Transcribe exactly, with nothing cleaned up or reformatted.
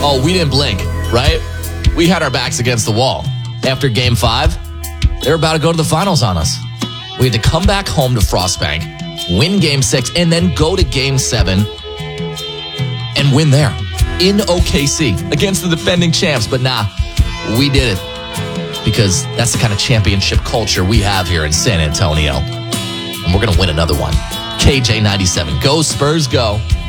Oh, we didn't blink, right? We had our backs against the wall. After game five, they were about to go to the finals on us. We had to come back home to Frostbank, win game six, and then go to game seven and win there in O K C against the defending champs. But nah, we did it because that's the kind of championship culture we have here in San Antonio. And we're going to win another one. K J ninety-seven. Go Spurs, go.